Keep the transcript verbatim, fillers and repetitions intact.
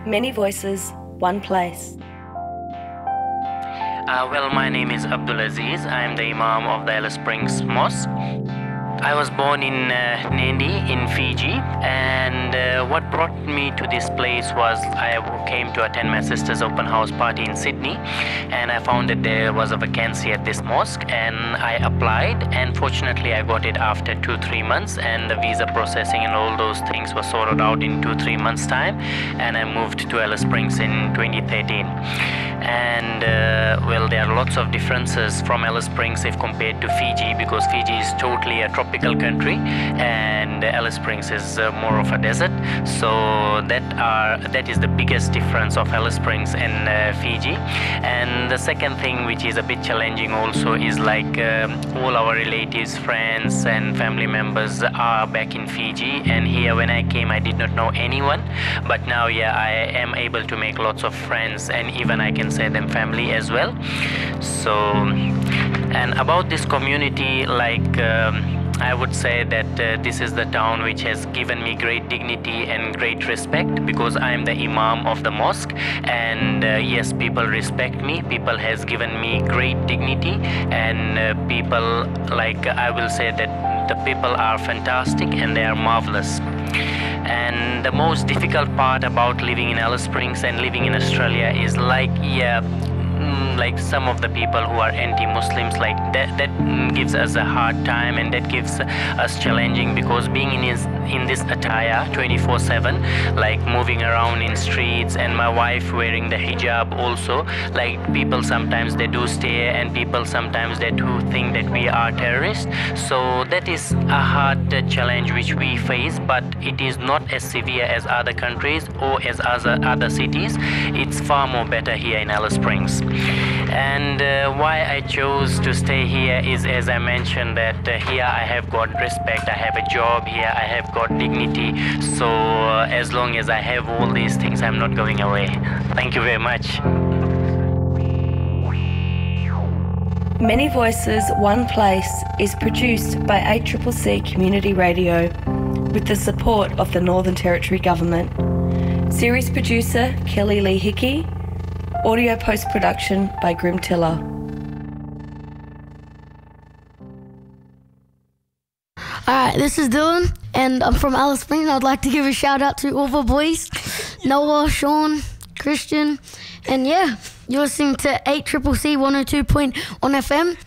Many voices, one place. Uh, well, my name is Abdul Aziz. I am the Imam of the Alice Springs Mosque. I was born in uh, Nadi in Fiji, and uh, what brought me to this place was I came to attend my sister's open house party in Sydney, and I found that there was a vacancy at this mosque, and I applied, and fortunately I got it after two three months, and the visa processing and all those things were sorted out in two three months time, and I moved to Alice Springs in twenty thirteen. And uh, well, there are lots of differences from Alice Springs if compared to Fiji, because Fiji is totally a tropical country and Alice Springs is uh, more of a desert. So that are that is the biggest difference of Alice Springs and uh, Fiji. And the second thing, which is a bit challenging also, is like um, all our relatives, friends and family members are back in Fiji, and here when I came I did not know anyone, but now yeah, I am able to make lots of friends, and even I can say them family as well. So, and about this community, like um, I would say that uh, this is the town which has given me great dignity and great respect, because I am the Imam of the mosque, and uh, yes, people respect me, people has given me great dignity, and uh, people, like I will say that the people are fantastic and they are marvelous. And the most difficult part about living in Alice Springs and living in Australia is like, yeah, mm, like some of the people who are anti-Muslims, like that, that gives us a hard time, and that gives us challenging, because being in his, in this attire twenty-four seven, like moving around in streets, and my wife wearing the hijab also, like people sometimes they do stare, and people sometimes they do think that we are terrorists. So that is a hard uh, challenge which we face, but it is not as severe as other countries or as other other cities. It's far more better here in Alice Springs. And uh, why I chose to stay here is, as I mentioned, that uh, here I have got respect, I have a job here, I have got dignity. So uh, as long as I have all these things, I'm not going away. Thank you very much. Many Voices, One Place is produced by A C C C Community Radio with the support of the Northern Territory Government. Series producer Kelly Lee Hickey. Audio post-production by Grim Tiller. Alright, this is Dylan, and I'm from Alice Springs. I'd like to give a shout out to all the boys, Noah, Sean, Christian, and yeah, you're listening to A C C C one oh two point one F M,